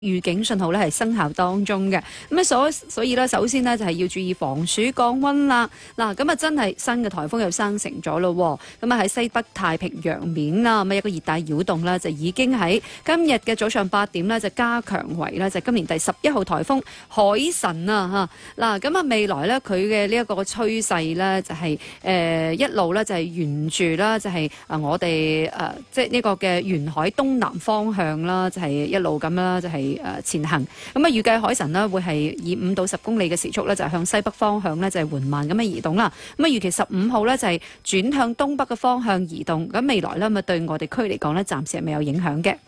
預警信號咧係生效當中嘅，咁所以咧，首先呢，就係要注意防暑降溫啦。嗱，咁啊真係新嘅颱風又生成咗咯，咁啊喺西北太平洋面啦，咁一個熱帶擾動咧就已經喺今日嘅早上8點咧就加強為咧就今年第11號颱風海神啊嚇。嗱，咁啊未來咧佢嘅呢一個趨勢咧就係一路咧就係沿住啦，就係我哋即係呢個嘅沿海東南方向啦，就係一路咁啦，就係前行，咁啊預計海神呢會係以5到10公里嘅時速咧，就係向西北方向咧就係緩慢咁樣移動啦。咁啊預期15號咧就係轉向東北嘅方向移動。咁未來咧咁啊對我哋區嚟講咧，暫時係未有影響嘅。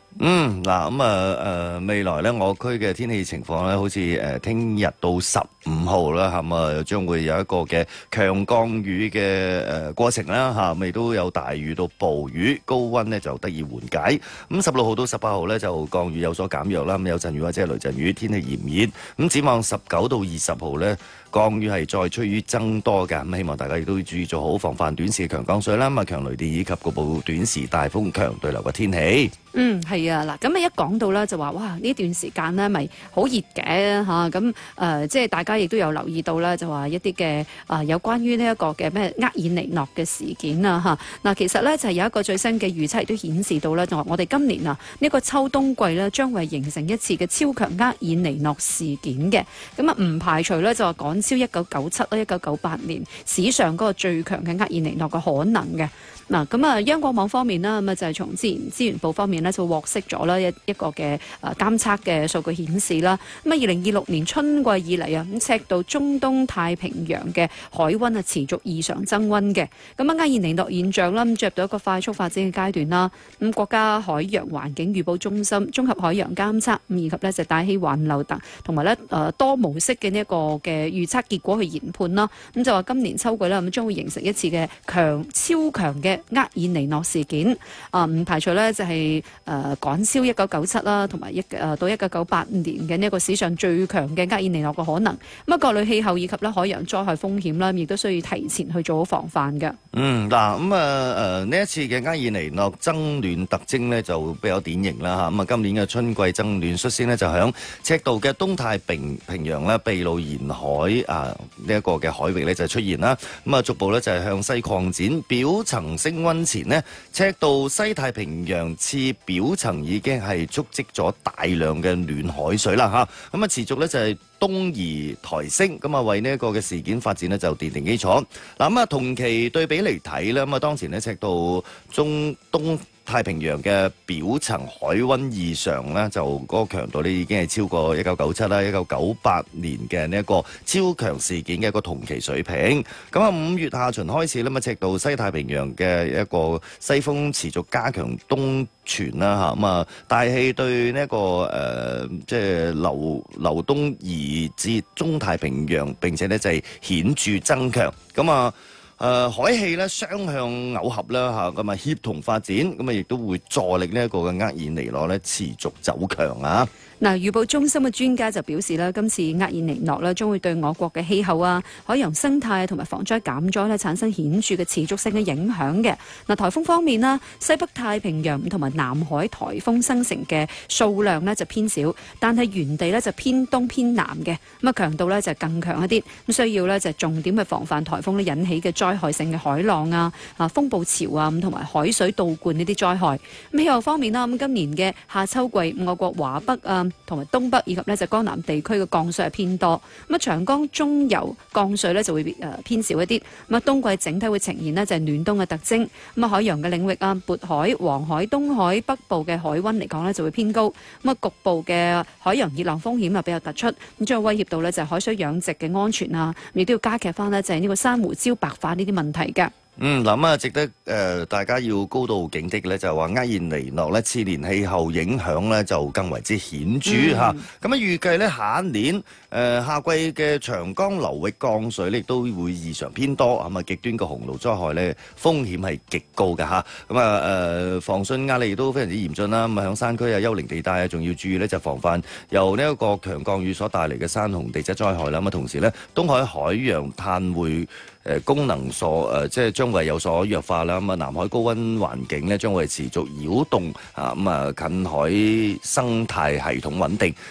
未來咧我區嘅天氣情況咧，好似聽日到15號啦，咁啊將會有一個嘅強降雨嘅過程啦，嚇，未都有大雨到暴雨，高溫呢就得以緩解。咁16號到18號咧就降雨有所減弱啦，咁有陣雨或者係雷陣雨，天氣炎熱。咁展望19到20號咧，降雨係再趨於增多嘅，咁希望大家亦都要注意做好防範短時嘅強降水啦，咁啊強雷電以及局部短時大風強對流嘅天氣。 係啊，嗱，咁啊一講到啦就話哇呢段時間呢咪好熱嘅嚇，咁即係大家亦都有留意到啦，就話一啲嘅有關於呢一個嘅咩厄爾尼諾嘅事件啊嚇。嗱，其實呢就係有一個最新嘅預測亦都顯示到啦，就話我哋今年啊呢個秋冬季呢將會形成一次嘅超強厄爾尼諾事件嘅，咁啊唔排除呢就話趕超1997啦1998年史上嗰個最強嘅厄爾尼諾嘅可能嘅。嗱，咁啊，央廣網方面啦，咁啊就係從自然資源部方面咧就獲悉咗啦一個嘅監測嘅數據顯示啦，咁啊2026年春季以嚟啊，咁赤道中東太平洋嘅海溫啊持續異常增溫嘅，咁啊厄爾尼諾現象啦，咁進入到一個快速發展嘅階段啦，咁國家海洋環境預報中心綜合海洋監測以及咧就大氣環流等同埋咧多模式嘅呢一個嘅預測結果去研判啦，咁就話今年秋季啦，咁將會形成一次嘅超強嘅厄爾尼諾事件，唔排除咧就係趕超1997啦，同埋到1998年嘅呢一個史上最強嘅厄爾尼諾嘅可能。咁啊，各類氣候以及咧海洋災害風險啦，亦都需要提前去做好防範嘅。 呢一次嘅厄爾尼諾增暖特徵呢就比較典型啦嚇。咁啊，今年嘅春季增暖率先呢就響赤道嘅東太平洋啦、秘魯沿海呢一個嘅海域呢就出現啦。咁啊，逐步呢就係向西擴展，表層升溫前呢，赤道西太平洋次表層已經係蓄積咗大量嘅暖海水啦嚇。咁啊，持續呢就係東移抬升，咁啊為呢一個嘅事件發展呢就奠定基礎。嗱，咁啊同期對比嚟睇咧，咁啊當前呢赤道中東太平洋嘅表層海溫異常呢，就嗰個強度呢已經係超過1997啦、1998年嘅呢一個超強事件嘅一個同期水平。咁啊5月下旬開始咧，咁赤道西太平洋嘅一個西風持續加強東傳啦嚇，咁啊大氣對呢一個即係流東移至中太平洋，並且呢就係顯著增強。咁啊海氣咧雙向耦合啦嚇，咁啊協同發展，咁啊亦都會助力呢一個嘅厄爾尼諾咧持續走強啊！ 嗱，預報中心嘅專家就表示啦，今次厄爾尼諾咧將會對我國嘅氣候啊、海洋生態同埋防災減災咧產生顯著嘅持續性嘅影響嘅。嗱，颱風方面啦，西北太平洋同埋南海颱風生成嘅數量呢就偏少，但係原地呢就偏東偏南嘅，咁啊強度呢就更強一啲，咁需要呢就重點去防範颱風咧引起嘅災害性嘅海浪啊、風暴潮啊，同埋海水倒灌呢啲災害。咁氣候方面啦，咁今年嘅夏秋季，我國華北啊同埋東北以及呢就江南地區嘅降水係偏多，咁啊長江中游降水呢就會偏少一啲。咁啊冬季整體會呈現呢就係暖冬嘅特徵。咁啊海洋嘅領域啊，渤海、黃海、東海北部嘅海溫嚟講呢就會偏高。咁啊局部嘅海洋熱浪風險啊比較突出，咁將會威脅到呢就係海水養殖嘅安全啊，亦都要加劇翻呢就係呢個珊瑚礁白化呢啲問題㗎。 值得大家要高度警惕咧，就係話厄爾尼諾咧次年氣候影響咧就更為之顯著嚇。咁預計咧下一年夏季嘅長江流域降水咧亦都會異常偏多，咁啊極端嘅洪澇災害咧風險係極高嘅嚇。咁防汛壓力亦都非常之嚴峻啦。咁啊響山區啊、丘陵地帶啊，仲要注意咧就防範由呢一個強降雨所帶嚟嘅山洪地質災害啦。咁啊同時咧東海海洋碳匯功能即係將會有所弱化啦。咁啊，南海高溫環境咧將會持續擾動啊，咁啊近海生態系統穩定。